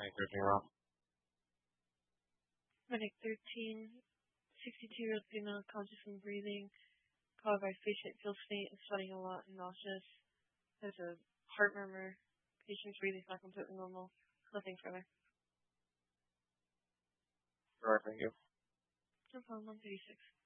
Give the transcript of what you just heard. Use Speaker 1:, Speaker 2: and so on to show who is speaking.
Speaker 1: Rob.
Speaker 2: Medic 13, 62-year-old female, conscious and breathing, caused by patient feels faint and sweating a lot and nauseous. Has a heart murmur. Patient's breathing is not completely normal. Nothing further.
Speaker 1: Sure, thank you.
Speaker 2: No problem, 136.